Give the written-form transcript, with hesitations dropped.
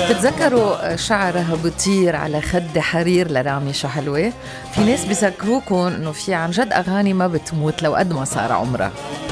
بتتذكروا شعرها بطير على خد حرير لرامي شو حلوة؟ في ناس بيذكروكم انه في عن جد اغاني ما بتموت لو قد ما صار عمرها.